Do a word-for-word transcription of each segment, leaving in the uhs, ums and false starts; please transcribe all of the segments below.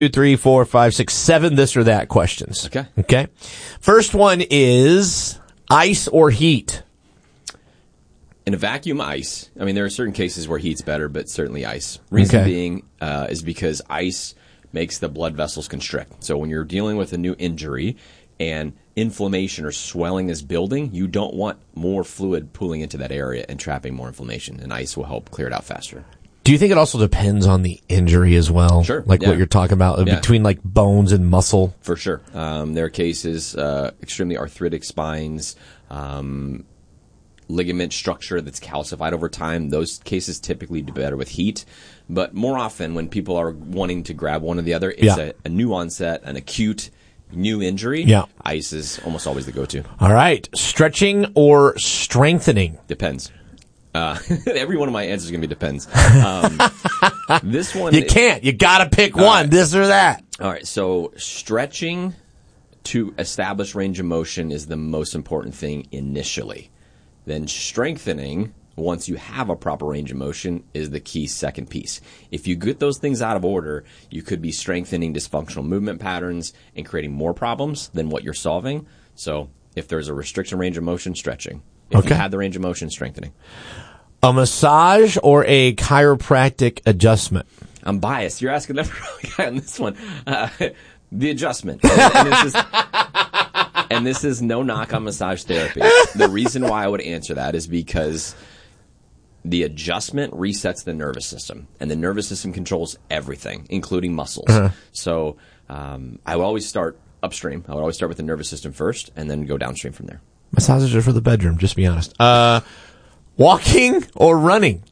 Two, three, four, five, six, seven this or that questions. Okay. Okay. First one is ice or heat? In a vacuum, ice. I mean, there are certain cases where heat's better, but certainly ice. Reason Okay. being uh, is because ice makes the blood vessels constrict. So when you're dealing with a new injury and inflammation or swelling is building, you don't want more fluid pooling into that area and trapping more inflammation, and ice will help clear it out faster. Do you think it also depends on the injury as well? Sure. Like Yeah. what you're talking about Yeah. between like bones and muscle? For sure. Um, there are cases, uh, extremely arthritic spines, um, ligament structure that's calcified over time. Those cases typically do better with heat. But more often when people are wanting to grab one or the other, it's Yeah. a, a new onset, an acute new injury. Yeah. Ice is almost always the go-to. All right. Stretching or strengthening? Depends. Uh, every one of my answers is going to be depends. Um, this one... You can't. You got to pick one, right. this or that. All right, so stretching to establish range of motion is the most important thing initially. Then strengthening, once you have a proper range of motion, is the key second piece. If you get those things out of order, you could be strengthening dysfunctional movement patterns and creating more problems than what you're solving. So if there's a restriction range of motion, stretching. If Okay. you have the range of motion, strengthening. A massage or a chiropractic adjustment? I'm biased. You're asking the wrong guy on this one. Uh, the adjustment. And, and, this is, and this is no knock on massage therapy. The reason why I would answer that is because the adjustment resets the nervous system, and the nervous system controls everything, including muscles. Uh-huh. So um, I would always start upstream. I would always start with the nervous system first, and then go downstream from there. Massages are for the bedroom, just be honest. Uh, walking or running?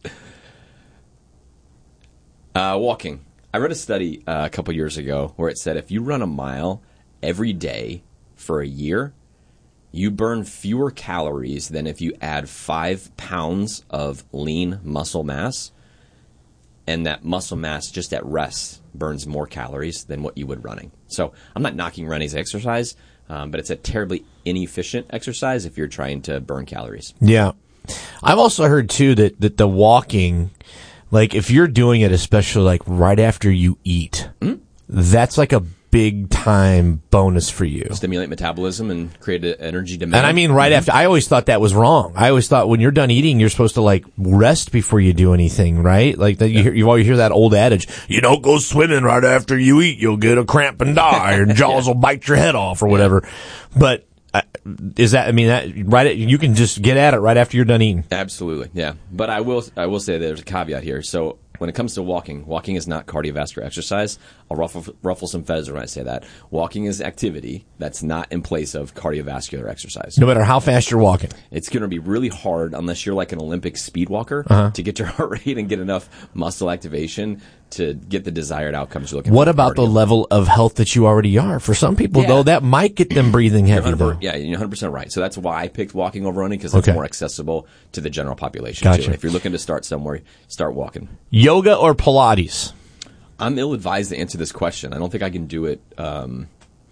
Uh, walking. I read a study uh, a couple years ago where it said if you run a mile every day for a year, you burn fewer calories than if you add five pounds of lean muscle mass. And that muscle mass just at rest burns more calories than what you would running. So I'm not knocking running as exercise, um, but it's a terribly inefficient exercise if you're trying to burn calories. Yeah. I've also heard, too, that, that the walking, like if you're doing it, especially like right after you eat, mm-hmm. that's like a big time bonus for you. Stimulate metabolism and create an energy demand. And I mean, right mm-hmm. after, I always thought that was wrong. I always thought when you're done eating, you're supposed to like rest before you do anything, right? Like that, you, yeah. hear, you always hear that old adage, you don't go swimming right after you eat, you'll get a cramp and die, or jaws yeah. will bite your head off or whatever. Yeah. But uh, is that, I mean, that right? At, you can just get at it right after you're done eating. Absolutely. Yeah. But I will, I will say there's a caveat here. So, when it comes to walking, walking is not cardiovascular exercise. I'll ruffle, ruffle some feathers when I say that. Walking is activity that's not in place of cardiovascular exercise. No matter how fast you're walking. It's going to be really hard, unless you're like an Olympic speed walker, uh-huh. to get your heart rate and get enough muscle activation to get the desired outcomes you're looking what for. What about cardio. the level of health that you already are? For some people, yeah. though, that might get them breathing heavy, though. Yeah, you're one hundred percent right. So that's why I picked walking over running, because it's okay. more accessible to the general population. Gotcha. Too. If you're looking to start somewhere, start walking. Yoga or Pilates? I'm ill-advised to answer this question. I don't think I can do it. Um,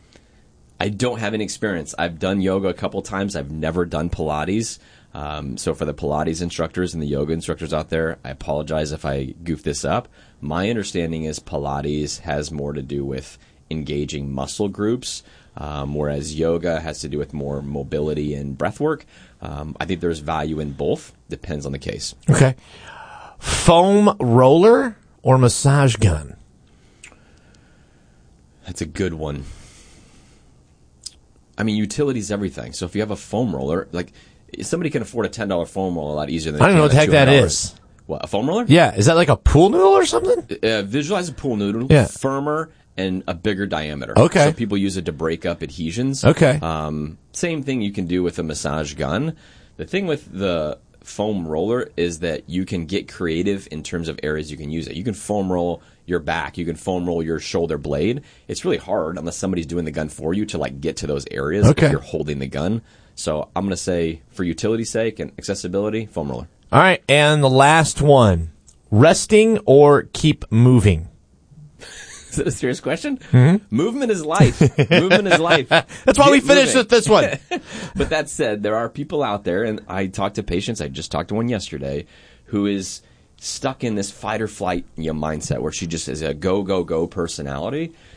I don't have any experience. I've done yoga a couple times. I've never done Pilates. Um, so for the Pilates instructors and the yoga instructors out there, I apologize if I goof this up. My understanding is Pilates has more to do with engaging muscle groups, um, whereas yoga has to do with more mobility and breath work. Um, I think there's value in both. Depends on the case. Okay. Foam roller or massage gun? That's a good one. I mean, utility's everything. So if you have a foam roller, like somebody can afford a ten dollar foam roller a lot easier than I don't know what the heck that is. What, a foam roller? Yeah. Is that like a pool noodle or something? Uh, visualize a pool noodle, yeah. firmer and a bigger diameter. Okay. So people use it to break up adhesions. Okay. Um, same thing you can do with a massage gun. The thing with the foam roller is that you can get creative in terms of areas you can use it. You can foam roll your back. You can foam roll your shoulder blade. It's really hard unless somebody's doing the gun for you to like get to those areas okay. if you're holding the gun. So I'm going to say, for utility's sake and accessibility, foam roller. All right, and the last one, resting or keep moving? Is that a serious question? Mm-hmm. Movement is life. Movement is life. That's why Get we finished moving. with this one. But that said, there are people out there, and I talk to patients, I just talked to one yesterday, who is stuck in this fight or flight, you know, mindset where she just is a go, go, go personality.